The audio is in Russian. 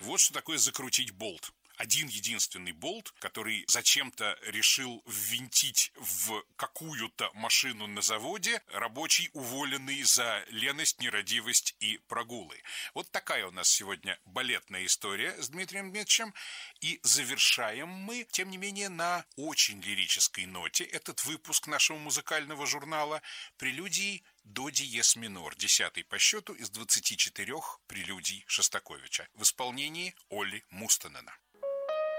Вот что такое закрутить болт. Один единственный болт, который зачем-то решил ввинтить в какую-то машину на заводе рабочий, уволенный за леность, нерадивость и прогулы. Вот такая у нас сегодня балетная история с Дмитрием Дмитриевичем. И завершаем мы, тем не менее, на очень лирической ноте этот выпуск нашего музыкального журнала прелюдией до диез минор, 10-й по счету из 24 прелюдий Шостаковича в исполнении Олли Мустонена.